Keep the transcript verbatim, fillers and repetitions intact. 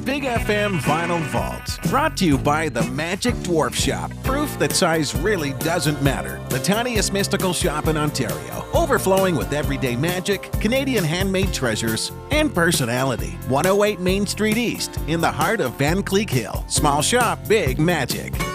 Big F M Vinyl Vault. Brought to you by the Magic Dwarf Shop. Proof that size really doesn't matter. The tiniest mystical shop in Ontario. Overflowing with everyday magic, Canadian handmade treasures, and personality. one oh eight Main Street East, in the heart of Van Cleek Hill. Small shop, big magic.